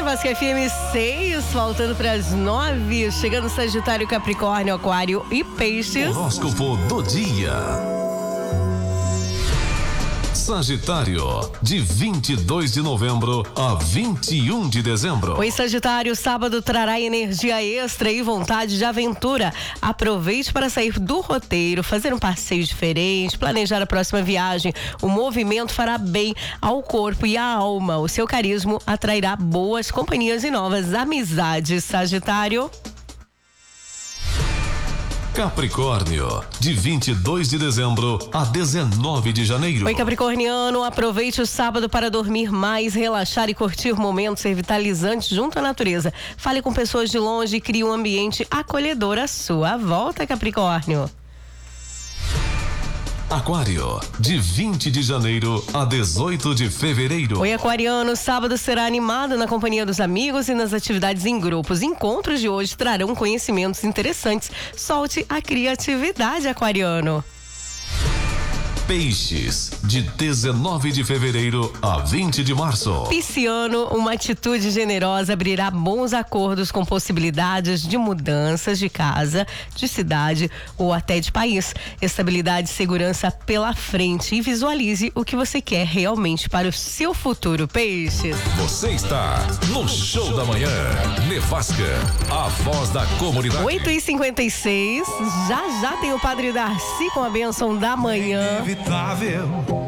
Nevasca FM 6, faltando para as 9, chegando Sagitário, Capricórnio, Aquário e Peixes. Horóscopo do dia. Sagitário, de 22 de novembro a 21 de dezembro. Oi, Sagitário, sábado trará energia extra e vontade de aventura. Aproveite para sair do roteiro, fazer um passeio diferente, planejar a próxima viagem. O movimento fará bem ao corpo e à alma. O seu carisma atrairá boas companhias e novas amizades, Sagitário. Capricórnio, de 22 de dezembro a 19 de janeiro. Oi, Capricorniano, aproveite o sábado para dormir mais, relaxar e curtir momentos revitalizantes junto à natureza. Fale com pessoas de longe e crie um ambiente acolhedor à sua volta, Capricórnio. Aquário, de 20 de janeiro a 18 de fevereiro. Oi, Aquariano, sábado será animado na companhia dos amigos e nas atividades em grupos. Encontros de hoje trarão conhecimentos interessantes. Solte a criatividade, Aquariano. Peixes, de 19 de fevereiro a 20 de março. Pisciano, uma atitude generosa abrirá bons acordos com possibilidades de mudanças de casa, de cidade ou até de país. Estabilidade e segurança pela frente e visualize o que você quer realmente para o seu futuro, Peixes. Você está no Show da Manhã. Nevasca, a voz da comunidade. 8h56, já tem o Padre Darcy com a bênção da manhã. Inevitável